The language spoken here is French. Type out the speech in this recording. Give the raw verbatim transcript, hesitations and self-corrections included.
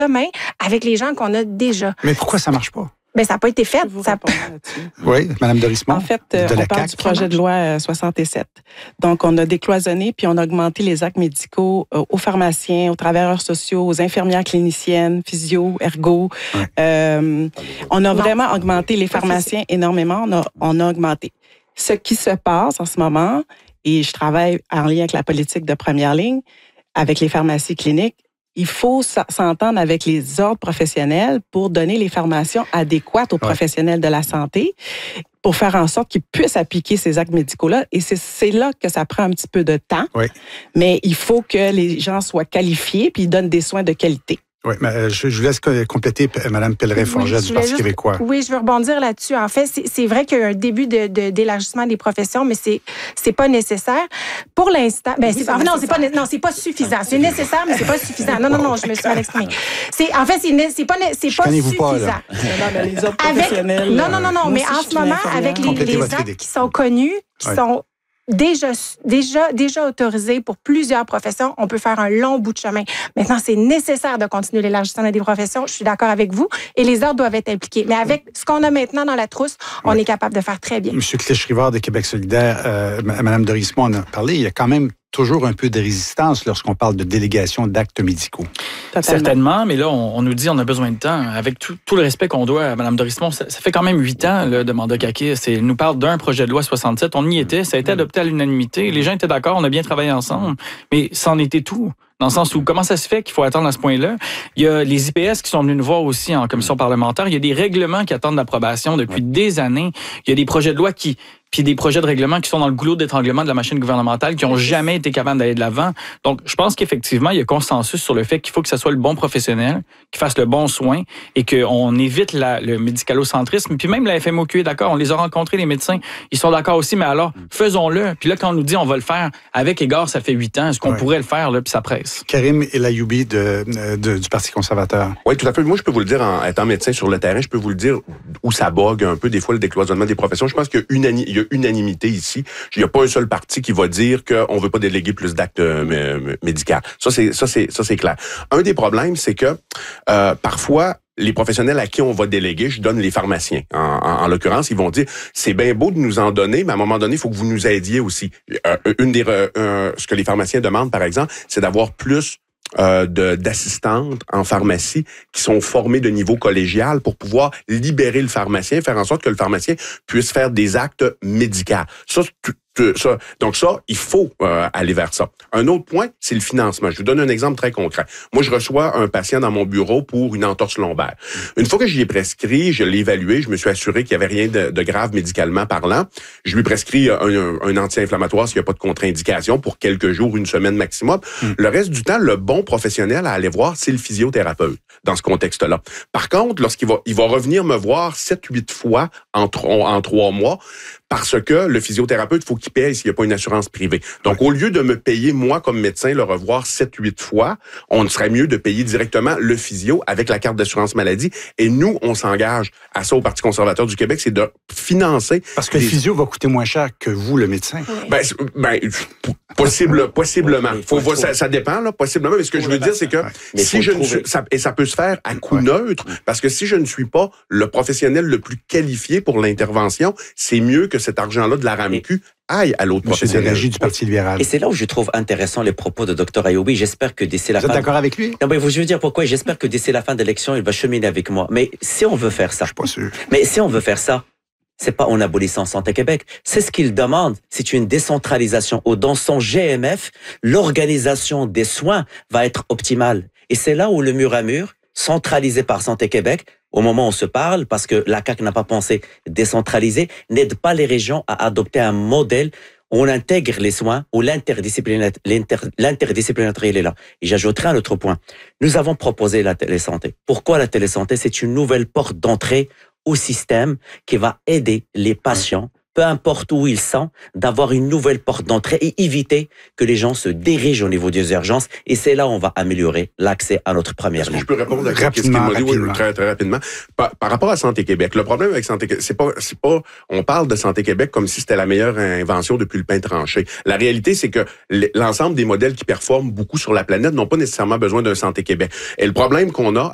chemin avec les gens qu'on a déjà. Mais pourquoi ça marche pas? Ben, ça n'a pas été fait. Ça... Oui, Mme Dorismont. En fait, euh, on parle du projet de loi soixante-sept. Donc, on a décloisonné puis on a augmenté les actes médicaux euh, aux pharmaciens, aux travailleurs sociaux, aux infirmières cliniciennes, physio, ergo. Ouais. Euh, on a vraiment augmenté les pharmaciens énormément. On a, on a augmenté. Ce qui se passe en ce moment, et je travaille en lien avec la politique de première ligne, avec les pharmacies cliniques, il faut s'entendre avec les ordres professionnels pour donner les formations adéquates aux ouais. professionnels de la santé pour faire en sorte qu'ils puissent appliquer ces actes médicaux-là. Et c'est là que ça prend un petit peu de temps. Oui. Mais il faut que les gens soient qualifiés puis ils donnent des soins de qualité. Oui, mais je, je vous laisse compléter, Mme Pellerin-Forget oui, du Parti juste, québécois. Oui, je veux rebondir là-dessus. En fait, c'est vrai qu'il y a un début de, de, d'élargissement des professions, mais c'est c'est pas nécessaire. Pour l'instant, ben oui, c'est, non, c'est pas non, c'est pas suffisant. C'est nécessaire, mais c'est pas suffisant. Non, non, non, je me suis mal exprimée. C'est en fait, c'est c'est pas c'est pas suffisant. Pas, non, les autres professionnels. Avec, non, non, non, non, mais en ce moment, avec les, les actes qui sont connus, qui ouais. sont Déjà, déjà, déjà autorisé pour plusieurs professions, on peut faire un long bout de chemin. Maintenant, c'est nécessaire de continuer l'élargissement des professions. Je suis d'accord avec vous. Et les ordres doivent être impliqués. Mais avec ce qu'on a maintenant dans la trousse, on oui. est capable de faire très bien. M. Clich-Rivard de Québec solidaire, euh, Mme Dorismont en a parlé. Il y a quand même toujours un peu de résistance lorsqu'on parle de délégation d'actes médicaux. Totalement. Certainement, mais là, on, on nous dit on a besoin de temps. Avec tout, tout le respect qu'on doit à Mme Dorismont, ça, ça fait quand même huit ans là, de mandat Kakis. Elle nous parle d'un projet de loi soixante-sept. On y était, ça a été adopté à l'unanimité. Les gens étaient d'accord, on a bien travaillé ensemble, mais c'en était tout. Dans le sens où, comment ça se fait qu'il faut attendre à ce point-là? Il y a les I P S qui sont venus nous voir aussi en commission parlementaire. Il y a des règlements qui attendent l'approbation depuis des années. Il y a des projets de loi qui... puis des projets de règlement qui sont dans le goulot d'étranglement de la machine gouvernementale, qui n'ont jamais été capables d'aller de l'avant. Donc, je pense qu'effectivement, il y a consensus sur le fait qu'il faut que ce soit le bon professionnel, qui fasse le bon soin et qu'on évite la, le médicalocentrisme. Puis même la F M O Q est d'accord, on les a rencontrés, les médecins, ils sont d'accord aussi, mais alors, faisons-le. Puis là, quand on nous dit on va le faire avec égard, ça fait huit ans, est-ce qu'on ouais. pourrait le faire, là, puis ça presse? Karim Elayoubi de, de, du Parti conservateur. Oui, tout à fait. Moi, je peux vous le dire, en étant médecin sur le terrain, je peux vous le dire où ça bogue un peu, des fois, le décloisonnement des professions. Je pense qu'il y a une année, il y a unanimité ici. Il n'y a pas un seul parti qui va dire qu'on ne veut pas déléguer plus d'actes euh, médicaux. Ça, c'est, ça, c'est, ça, c'est clair. Un des problèmes, c'est que euh, parfois, les professionnels à qui on va déléguer, je donne les pharmaciens. En, en, en l'occurrence, ils vont dire, c'est bien beau de nous en donner, mais à un moment donné, il faut que vous nous aidiez aussi. Euh, une des, euh, ce que les pharmaciens demandent, par exemple, c'est d'avoir plus Euh, de, d'assistantes en pharmacie qui sont formées de niveau collégial pour pouvoir libérer le pharmacien, faire en sorte que le pharmacien puisse faire des actes médicaux. Ça, tout, ça. Donc ça, il faut euh, aller vers ça. Un autre point, c'est le financement. Je vous donne un exemple très concret. Moi, je reçois un patient dans mon bureau pour une entorse lombaire. Une fois que j'y ai prescrit, je l'ai évalué, je me suis assuré qu'il n'y avait rien de, de grave médicalement parlant. Je lui prescris un, un, un anti-inflammatoire s'il n'y a pas de contre-indication pour quelques jours, une semaine maximum. Mm. Le reste du temps, le bon professionnel à aller voir, c'est le physiothérapeute dans ce contexte-là. Par contre, lorsqu'il va, il va revenir me voir sept, huit fois en, en trois mois, parce que le physiothérapeute, il faut qu'il paye s'il n'y a pas une assurance privée. Donc, ouais. au lieu de me payer, moi, comme médecin, le revoir sept, huit fois, on serait mieux de payer directement le physio avec la carte d'assurance maladie. Et nous, on s'engage à ça au Parti conservateur du Québec, c'est de financer... Parce que des... le physio va coûter moins cher que vous, le médecin. Oui. Ben, ben possible, possiblement. Oui, faut, faut, ça, ça dépend, là, possiblement. Mais ce que pour je veux dire, c'est que ouais. si je ne suis... Ça, et ça peut se faire à coût ouais. neutre, parce que si je ne suis pas le professionnel le plus qualifié pour l'intervention, c'est mieux que cet argent-là de la R A M Q aille à l'autre professionnel. Du Parti libéral. Et c'est là où je trouve intéressant les propos de Dr Ayobi. J'espère que d'ici la Vous fin... êtes d'accord avec lui? Non, mais je veux dire pourquoi. J'espère que d'ici la fin de l'élection, il va cheminer avec moi. Mais si on veut faire ça... Je suis pas sûr. Mais si on veut faire ça, c'est pas en abolissant Santé Québec. C'est ce qu'il demande. C'est une décentralisation où dans son G M F, l'organisation des soins va être optimale. Et c'est là où le mur à mur, centralisé par Santé Québec, au moment où on se parle, parce que la C A Q n'a pas pensé décentraliser, n'aide pas les régions à adopter un modèle où on intègre les soins, où l'interdisciplinarité, l'interdisciplinarité elle est là. Et j'ajouterai un autre point. Nous avons proposé la télésanté. Pourquoi la télésanté? C'est une nouvelle porte d'entrée au système qui va aider les patients, peu importe où ils sont, d'avoir une nouvelle porte d'entrée et éviter que les gens se dirigent au niveau des urgences. Et c'est là où on va améliorer l'accès à notre première ligne. Je peux répondre à ce qu'il m'a dit oui, très, très rapidement. Par, par rapport à Santé Québec, le problème avec Santé Québec, c'est pas, c'est pas, on parle de Santé Québec comme si c'était la meilleure invention depuis le pain tranché. La réalité, c'est que l'ensemble des modèles qui performent beaucoup sur la planète n'ont pas nécessairement besoin d'un Santé Québec. Et le problème qu'on a